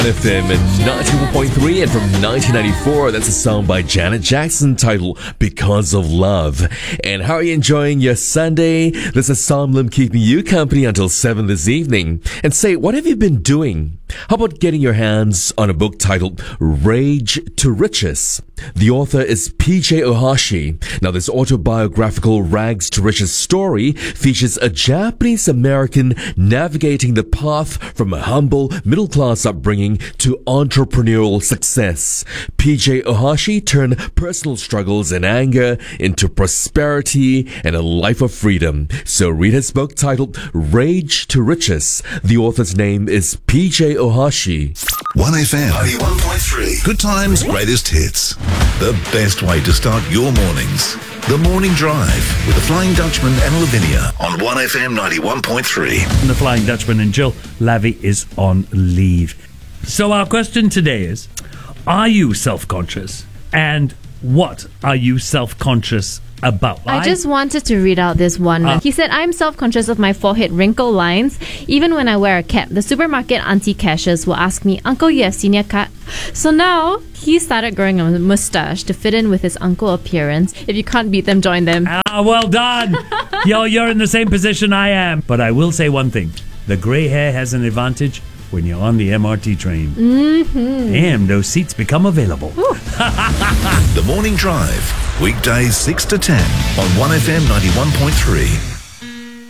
FM 91.3, and from 1994, that's a song by Janet Jackson titled Because of Love. And how are you enjoying your Sunday? This is Sam Lim keeping you company until 7 this evening. And say, what have you been doing? How about getting your hands on a book titled Rage to Riches? The author is P.J. Ohashi. Now, this autobiographical rags to riches story features a Japanese American navigating the path from a humble middle-class upbringing to entrepreneurial success. P.J. Ohashi turned personal struggles and anger into prosperity and a life of freedom. So read his book titled Rage to Riches. The author's name is P.J. Ohashi. 1FM 91.3. Good times, greatest hits. The best way to start your mornings. The Morning Drive with the Flying Dutchman and Lavinia on 1FM 91.3. The Flying Dutchman and Jill. Lavi is on leave. So our question today is, are you self-conscious? And what are you self-conscious about? I just wanted to read out this one. He said, I'm self-conscious of my forehead wrinkle lines. Even when I wear a cap, the supermarket auntie cashiers will ask me, Uncle, you have senior cut? So now he started growing a mustache to fit in with his uncle appearance. If you can't beat them, join them. Well done. You're in the same position I am. But I will say one thing. The grey hair has an advantage when you're on the MRT train. Damn, those seats become available. The Morning Drive, weekdays 6 to 10 on 1FM 91.3.